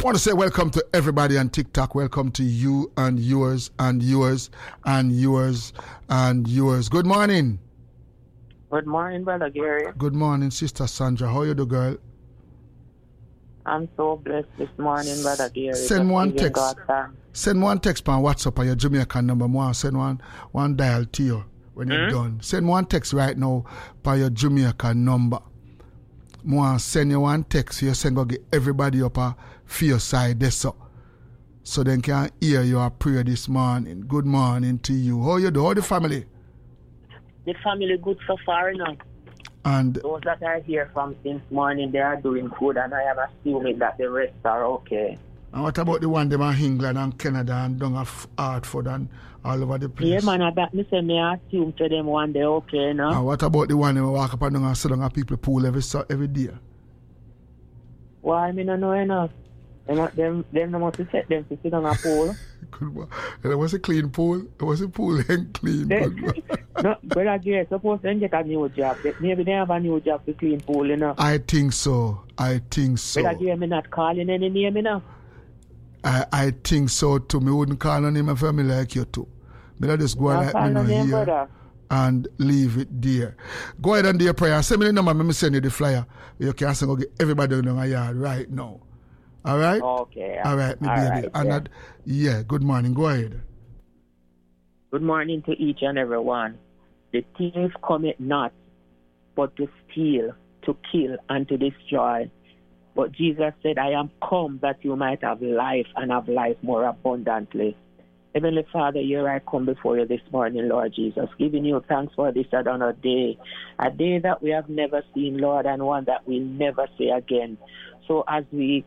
want to say welcome to everybody on TikTok. Welcome to you and yours and yours and yours and yours. Good morning. Good morning, Brother Gary. Good morning, Sister Sandra. How are you, the girl? I'm so blessed this morning, Brother Gary. Send one text. Send one text on WhatsApp on your Jamaican number. Send one dial to you when you're done. Send one text right now by your Jamaican number. Send you one text. You send go get everybody up for your side there, so they can hear your prayer this morning. Good morning to you. How you do? How the family? The family good so far now. And those that I hear from since morning, they are doing good, and I am assuming that the rest are okay. And what about the one them in England and Canada and down at Hartford and all over the place? Yeah, man, I assume to them one day okay now. And what about the one that walk up and down and sit down at people pool every day? Well, I mean, I know enough. Them must set them to sit on a pool. It was a clean pool. It was a pool and clean. No, but I suppose they get a new job. Maybe they have a new job to clean pool, you know. I think so. But I'm not calling any name, you know. I think so too. Me wouldn't call on him if I'm like you too. But I just go like me know here brother. And leave it there. Go ahead and do your prayer. Send me the number. Let me send you the flyer. You can send go get everybody in my yard right now. All right? Okay. All right, my baby. Right, and good morning. Go ahead. Good morning to each and every one. The thief cometh not, but to steal, to kill, and to destroy. But Jesus said, I am come that you might have life and have life more abundantly. Heavenly Father, here I come before you this morning, Lord Jesus, giving you thanks for this another day, a day that we have never seen, Lord, and one that we'll never see again. So as we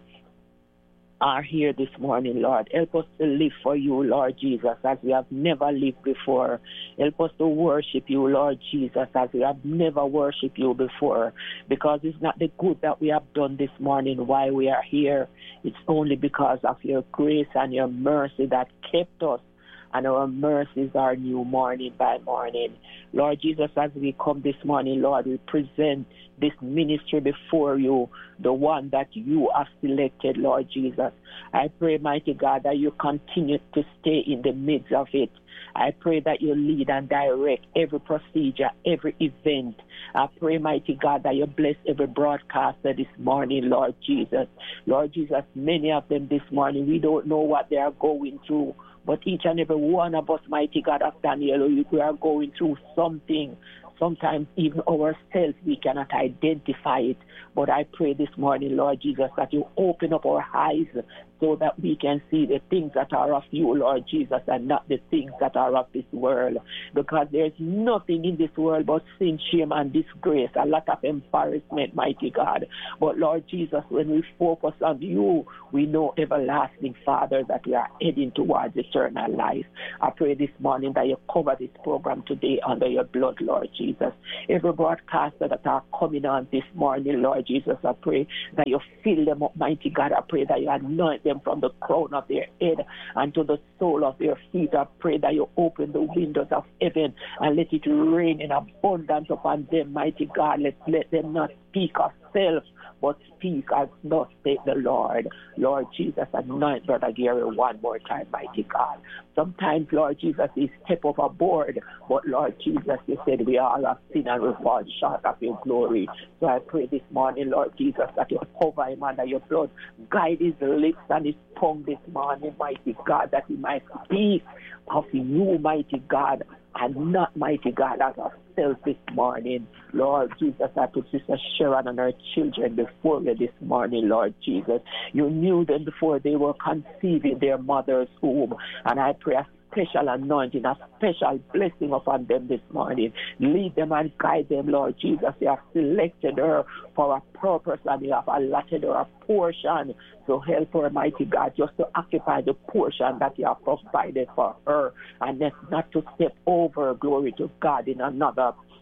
are here this morning, Lord, help us to live for you, Lord Jesus, as we have never lived before. Help us to worship you, Lord Jesus, as we have never worshipped you before, because it's not the good that we have done this morning why we are here. It's only because of your grace and your mercy that kept us, and our mercies are new morning by morning. Lord Jesus, as we come this morning, Lord, we present this ministry before you, the one that you have selected, Lord Jesus. I pray, mighty God, that you continue to stay in the midst of it. I pray that you lead and direct every procedure, every event. I pray, mighty God, that you bless every broadcaster this morning, Lord Jesus. Lord Jesus, many of them this morning, we don't know what they are going through. But each and every one of us, mighty God of Daniel, we are going through something. Sometimes even ourselves, we cannot identify it. But I pray this morning, Lord Jesus, that you open up our eyes so that we can see the things that are of you, Lord Jesus, and not the things that are of this world. Because there's nothing in this world but sin, shame, and disgrace, a lot of embarrassment, mighty God. But Lord Jesus, when we focus on you, we know, everlasting Father, that we are heading towards eternal life. I pray this morning that you cover this program today under your blood, Lord Jesus. Every broadcaster that are coming on this morning, Lord Jesus, I pray that you fill them up, mighty God. I pray that you anoint them from the crown of their head and to the sole of their feet. I pray that you open the windows of heaven and let it rain in abundance upon them, mighty God. Let them not speak of self, but speak as thus saith the Lord. Lord Jesus, anoint Brother Gary one more time, mighty God. Sometimes, Lord Jesus, he step overboard, but Lord Jesus, you said we all have sinned and we fall short of your glory. So I pray this morning, Lord Jesus, that you cover him under your blood. Guide his lips and his tongue this morning, mighty God, that he might speak of you, mighty God, and not, mighty God, as ourselves this morning. Lord Jesus, I put Sister Sharon and her children before you this morning, Lord Jesus. You knew them before they were conceived in their mother's womb, and I pray a special anointing, a special blessing upon them this morning. Lead them and guide them, Lord Jesus. You have selected her for a purpose, and you have allotted her a portion. So help her, mighty God, just to occupy the portion that you have provided for her, and not to step over, glory to God, in another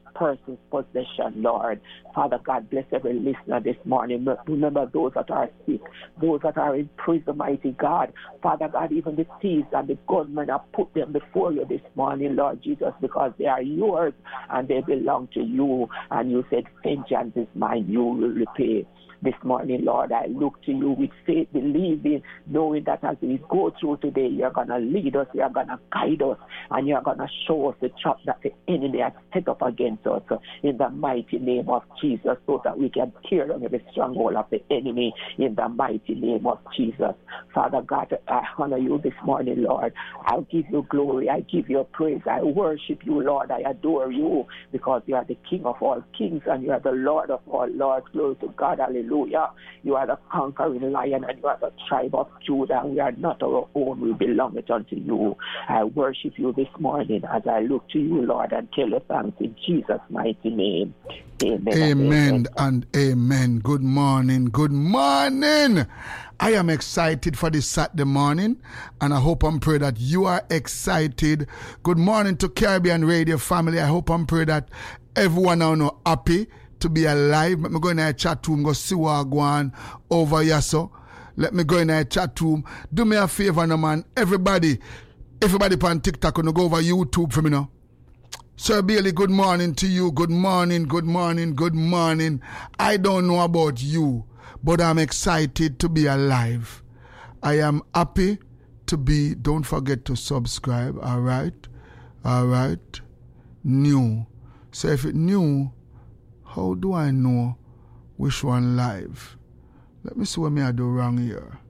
person's possession, Lord. Father God, bless every listener this morning. Remember those that are sick, those that are in prison, mighty God. Father God, even the thieves and the gunmen, I put them before you this morning, Lord Jesus, because they are yours and they belong to you. And you said, vengeance is mine, you will repay. This morning, Lord, I look to you with faith, believing, knowing that as we go through today, you're going to lead us, you're going to guide us, and you're going to show us the trap that the enemy has set up against us in the mighty name of Jesus, so that we can tear down every stronghold of the enemy in the mighty name of Jesus. Father God, I honor you this morning, Lord. I'll give you glory. I give you praise. I worship you, Lord. I adore you because you are the King of all kings and you are the Lord of all lords. Glory to God. Hallelujah. You are the conquering lion and you are the tribe of Judah. We are not our own. We belong it unto you. I worship you this morning as I look to you, Lord, and tell you thanks in Jesus' mighty name. Amen. Amen and amen. Good morning. Good morning. I am excited for this Saturday morning, and I hope and pray that you are excited. Good morning to Caribbean Radio family. I hope and pray that everyone now happy to be alive. Let me go in a chat room, go see what go on over here, so. Let me go in a chat room. Do me a favor, no man. Everybody on TikTok, gonna go over YouTube for me now. Sir Bailey, good morning to you. Good morning, good morning, good morning. I don't know about you, but I'm excited to be alive. I am happy to be, don't forget to subscribe, all right? All right? New. So if it's new, how do I know which one live? Let me see what I do wrong here.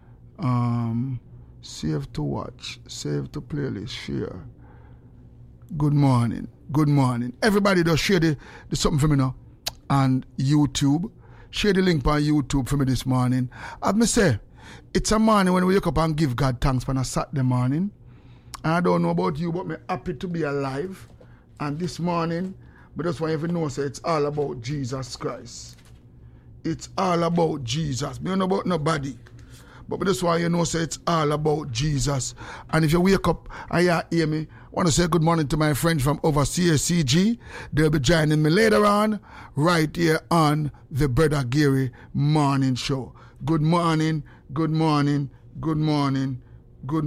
Save to watch, save to playlist, share. Good morning, good morning. Everybody does share the something for me now on YouTube. Share the link on YouTube for me this morning. As me say, it's a morning when we wake up and give God thanks for a Saturday morning. And I don't know about you, but I'm happy to be alive. And this morning, but just want you to know, say it's all about Jesus Christ. It's all about Jesus. Me don't know about nobody. But just want you to know, say it's all about Jesus. And if you wake up and you hear me, I want to say good morning to my friends from overseas CG. They'll be joining me later on, right here on the Brother Gary Morning Show. Good morning, good morning, good morning, good morning.